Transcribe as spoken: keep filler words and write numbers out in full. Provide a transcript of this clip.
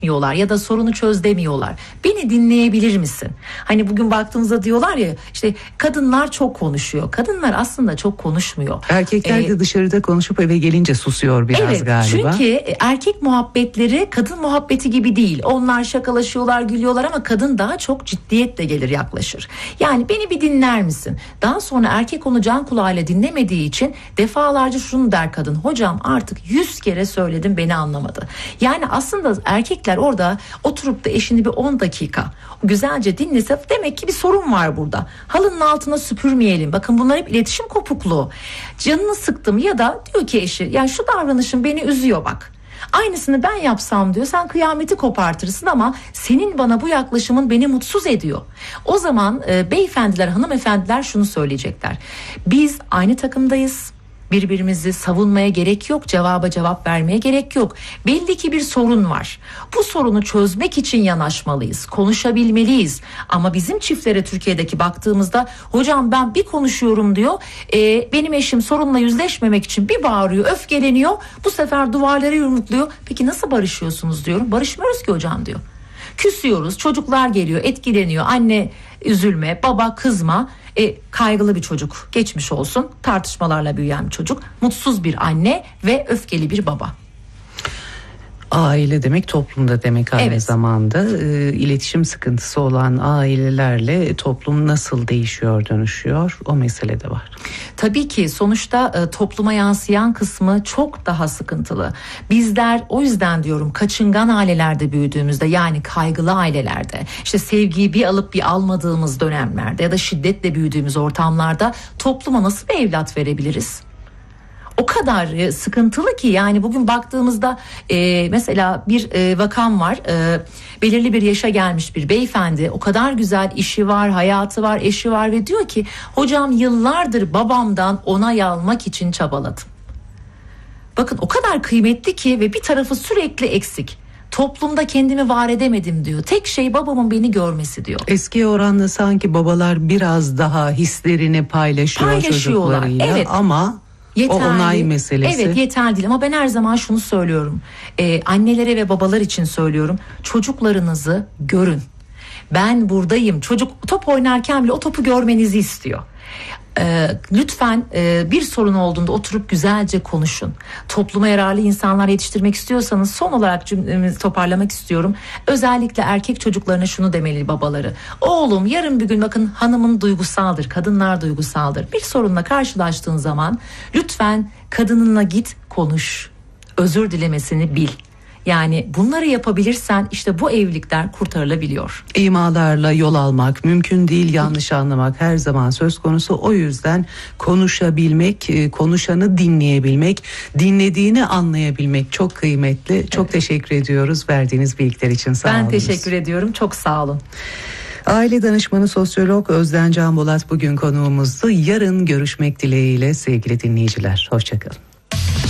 demiyorlar ya da sorunu çöz demiyorlar. Beni dinleyebilir misin? Hani bugün baktığımızda diyorlar ya işte kadınlar çok konuşuyor. Kadınlar aslında çok konuşmuyor. Erkekler ee, de dışarıda konuşup eve gelince susuyor biraz evet, galiba. Çünkü erkek muhabbetleri kadın muhabbeti gibi değil. Onlar şakalaşıyorlar, gülüyorlar ama kadın daha çok ciddiyetle gelir, yaklaşır. Yani beni bir dinler misin? Daha sonra erkek onu can kulağıyla dinlemediği için defalarca şunu der kadın. Hocam artık yüz kere söyledim, beni anlamadı. Yani aslında erkekler orada oturup da eşini bir on dakika güzelce dinlese demek ki bir sorun var burada. Halının altına süpürmeyelim. Bakın bunlar hep iletişim kopukluğu. Canını sıktım ya da diyor ki eşi, yani şu davranışın beni üzüyor bak. Aynısını ben yapsam diyor, sen kıyameti kopartırsın ama senin bana bu yaklaşımın beni mutsuz ediyor. O zaman e, beyefendiler, hanımefendiler şunu söyleyecekler. Biz aynı takımdayız. Birbirimizi savunmaya gerek yok, cevaba cevap vermeye gerek yok. Belli ki bir sorun var. Bu sorunu çözmek için yanaşmalıyız, konuşabilmeliyiz. Ama bizim çiftlere Türkiye'deki baktığımızda, hocam ben bir konuşuyorum diyor, e, benim eşim sorunla yüzleşmemek için bir bağırıyor, öfkeleniyor, bu sefer duvarları yumrukluyor. Peki nasıl barışıyorsunuz diyorum. Barışmıyoruz ki hocam diyor. Küsüyoruz, çocuklar geliyor, etkileniyor, anne üzülme, baba kızma. E, kaygılı bir çocuk, geçmiş olsun, tartışmalarla büyüyen bir çocuk, mutsuz bir anne ve öfkeli bir baba. Aile demek toplumda demek aynı evet. zamanda. E, iletişim sıkıntısı olan ailelerle toplum nasıl değişiyor, dönüşüyor, o mesele de var. Tabii ki sonuçta e, topluma yansıyan kısmı çok daha sıkıntılı. Bizler o yüzden diyorum, kaçıngan ailelerde büyüdüğümüzde, yani kaygılı ailelerde, işte sevgiyi bir alıp bir almadığımız dönemlerde ya da şiddetle büyüdüğümüz ortamlarda topluma nasıl bir evlat verebiliriz? O kadar sıkıntılı ki, yani bugün baktığımızda e, mesela bir e, vakam var, e, belirli bir yaşa gelmiş bir beyefendi, o kadar güzel işi var, hayatı var, eşi var ve diyor ki hocam yıllardır babamdan onay almak için çabaladım. Bakın o kadar kıymetli ki ve bir tarafı sürekli eksik. Toplumda kendimi var edemedim diyor. Tek şey babamın beni görmesi diyor. Eski oranla sanki babalar biraz daha hislerini paylaşıyor çocuklarıyla, evet. Ama yeterli. O onay meselesi. Evet, yeterli değil ama ben her zaman şunu söylüyorum. Ee, annelere ve babalar için söylüyorum. Çocuklarınızı görün. Ben buradayım. Çocuk top oynarken bile o topu görmenizi istiyor. Ee, lütfen e, bir sorun olduğunda oturup güzelce konuşun. Topluma yararlı insanlar yetiştirmek istiyorsanız, son olarak cümlemi toparlamak istiyorum. Özellikle erkek çocuklarına şunu demeli babaları. Oğlum yarın bir gün, bakın hanımın duygusaldır, kadınlar duygusaldır. Bir sorunla karşılaştığın zaman lütfen kadınınla git konuş. Özür dilemesini bil. Yani bunları yapabilirsen işte bu evlilikler kurtarılabiliyor. İmalarla yol almak mümkün değil, yanlış anlamak her zaman söz konusu. O yüzden konuşabilmek, konuşanı dinleyebilmek, dinlediğini anlayabilmek çok kıymetli. Çok evet. Teşekkür ediyoruz verdiğiniz bilgiler için, sağ olun. Ben teşekkür ediyorum, çok sağ olun. Aile danışmanı sosyolog Özden Can Bolat bugün konuğumuzdu. Yarın görüşmek dileğiyle sevgili dinleyiciler. Hoşçakalın.